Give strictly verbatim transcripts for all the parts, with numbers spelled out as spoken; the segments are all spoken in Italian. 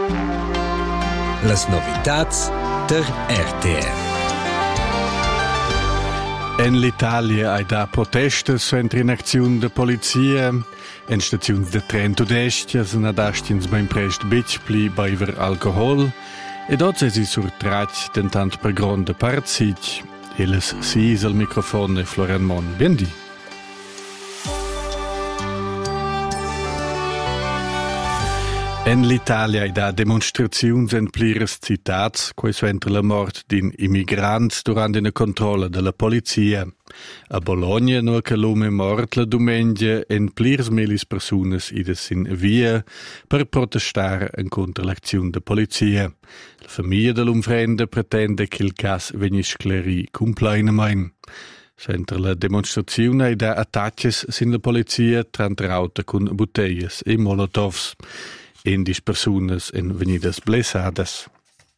Las novitats der R T R. En l'Italia hai da protestas entri in acziun de polizia, en staziuns de tren tudestias en adastins beim prest bitch pli beiver alcohol, ed oggi si surtrach dentant per gronde parzic. Eles sis al microfono Florian Mon. Biendi. En l'Italia hai da demonstraziuns en pliras citats, quai suentra la mort d'in immigrants durant una controlla della polizia. A Bologna no che l'ume mort la domenica en pliras milis persunas idas in via per protestar en contra l'acziun de polizia. La famiglia dell'umfrenda pretende che il cas vegni scleri compleinemein. Suentra la demonstrazione hai da attacches sin la polizia trantrauta con boteias e molotovs. Indis personas en venidas blessadas.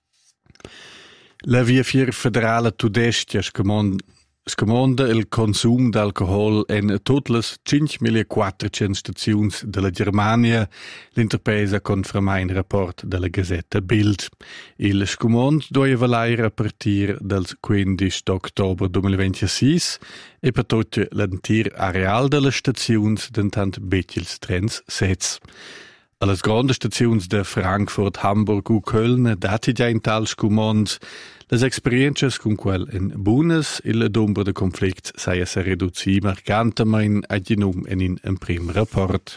La via fier federale tudestia scomonda il consum d'alcohol en tutte le cinquemilaquattrocento staziuns della Germania, l'interpesa conferma in rapport della Gazzetta Bild. Il scomond doveva valere a partire dal quindici ottobre duemilaventisei e per tutto l'antir areal della staziuns dentant betils trens sets. Alle grandi stazioni de Frankfurt, Hamburg u Köln dati già in tal scumons les experiences con quel in buonas e la dombra de conflict saia se reduci marcantemein aginum en in un prim rapport.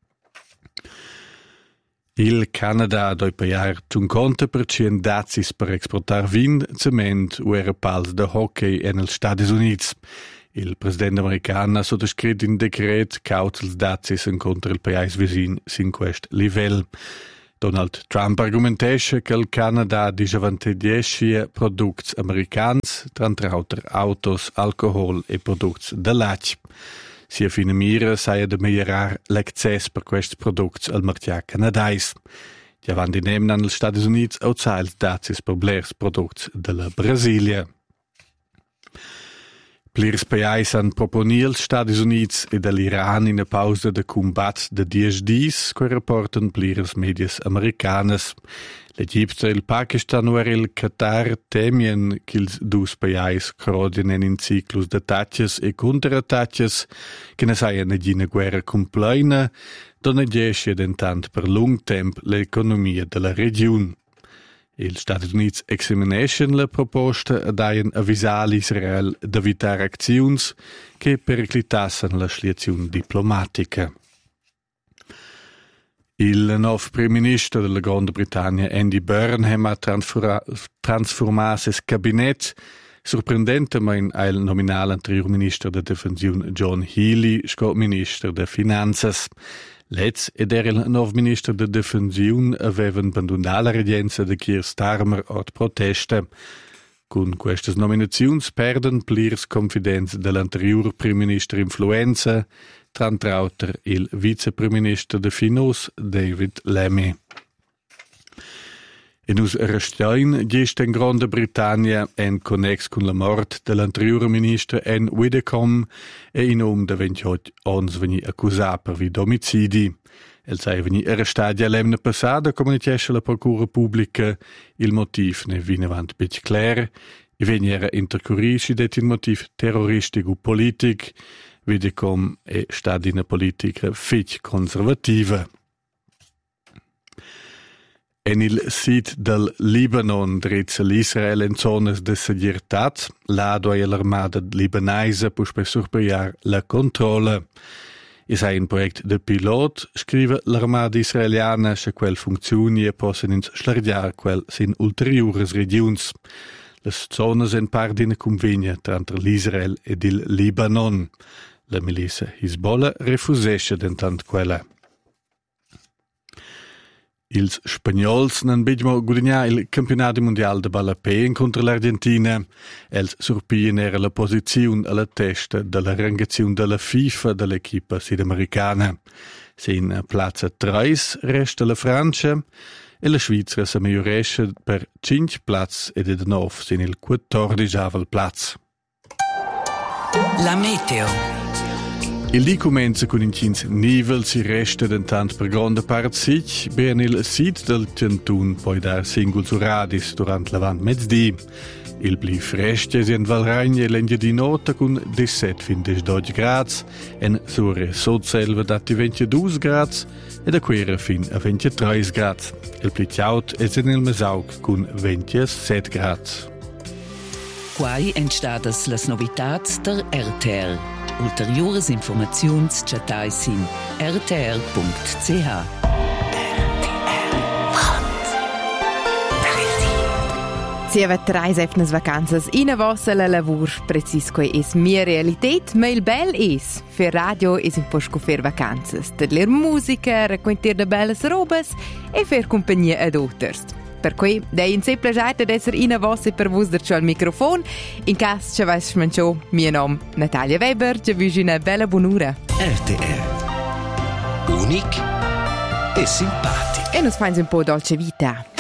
Il Canada doi paiar cinquanta per cento dazis per exportar vin, cement u era pals de hockey en els Stati Units. Il presidente americano ha sottoscritto un decreto cautels dazis in contro il paese vicino sin quest livello. Donald Trump argumentasce che il Canada disavantagescia prodotti americani, tra l'altro autos, alcohol e prodotti da latte. Sia fine mira saia de migliorar l'accesso per questi prodotti al mercato canadese. Già van di nemen negli Stati Uniti outside dazis per blers prodotti della Brasilia. Plirs pajais han proponir als Stati Units e dall'Iran in a pausa de combat de dies dis, que reporten plirs medias americanas. L'Egipte, il Pakistan o il Qatar temien qu'ils dus pajais crodinen in ciclus de tatches e contratatches, che ne saien a gina guerra compleina, dona gesce dentant per lung temp l'economia della region. Il Stati Uniti examination la proposta ed haien avvisar l'Israel d'evitar acziuns che periclitassan la sliazione diplomatica. Il nuovo primo ministro della Grande Britannia, Andy Burnham, ha trasformato il cabinet, sorprendentemente il nominale anterior ministro della Difensione John Healey, sco ministro delle Finanze. Letz ed era il nuovo ministro della Difensione avevano abbandonato la regenza di Keir Starmer ad protesta. Con queste nominazioni perdono plirs confidenza dell'anterior primo ministro influenza, tra l'altro il vice primo ministro de Finos, David Lammy. In us restein gest in Grande Britannia en connex con la mort dell'anteriore ministro Anne Widdecombe e in om da ventiotto ons veni accusat per vi domicidi. El sai veni arrestati a l'emne passada, come dicesce la Procura Pubblica, il motiv ne vine avant pic clar, e veni era intercurrisci det il motiv terroristico politic, Widdecombe è stata una politica fic conservativa. En il sit del Libanon drizza l'Israel in zonas de segirtat, lado e l'armada libanese può per surpriar la controlla. Es hai un project de pilot, scrive l'armada israeliana, se quel funzioni e possono ins slargiar quel sin ulteriores regions. Les zonas en part d'ina convegna tra l'Israel ed il Libanon. La milizia Hezbollah refusesce dentant quella. Ils spagnols non bedimo guadagnar il campionato mondiale de ballapé contro l'Argentina. Els surpien era la posizione alla testa della rangazione della FIFA dell'equipa sudamericana. Sin piazza tre resta la Francia e la Svizzera si miglioresce per cinque plazzi ed ed nove sin il quattordicesimo plazzo. La meteo. Il di comincia con incins nivel si resta dentant per grande part sich, ben il sit del Cantun poi dar singol su radis durant l'avant mezzdi. Il bli fresche si in Valragna e l'engia di nota con diciassette fin dodici gradi, en sure sotselva dati ventidue gradi e da quera fin a ventitré gradi. Il bli ciaut es in il Mesaug con ventisette gradi. Quai entstadas las novitats der R T R. Ulteriores informaziuns chatais in r t r punct c h. Si aveva tre effnes vacanzas in a vossa la lavur, precis quei es mia realitet, ma il bel es. Fer radio es in posco fer vacanzas, de ler musica, raccontar de belles robes e fer compagnia ad otters. Per cui, dei in se plagiate d'esser in a vossa per vos dercio al microfon, in cas ce vais mancio, mio nom Natalia Weber, ce vi una bella bonura. R T R. Unic e simpatico. E nos fains un po' dolce vita.